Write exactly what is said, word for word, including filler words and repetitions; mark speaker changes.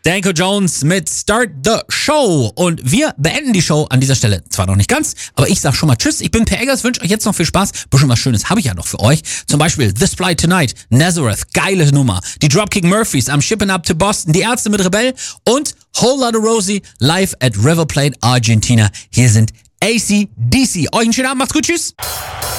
Speaker 1: Danko Jones mit Start the Show. Und wir beenden die Show an dieser Stelle zwar noch nicht ganz, aber ich sag schon mal Tschüss. Ich bin Per Eggers, wünsche euch jetzt noch viel Spaß. Bisschen was Schönes habe ich ja noch für euch. Zum Beispiel This Flight Tonight, Nazareth, geile Nummer. Die Dropkick Murphys, I'm Shipping Up to Boston, die Ärzte mit Rebell und Whole Lotta Rosie live at River Plate, Argentina. Hier sind A C D C. Euch einen schönen Abend, macht's gut, tschüss.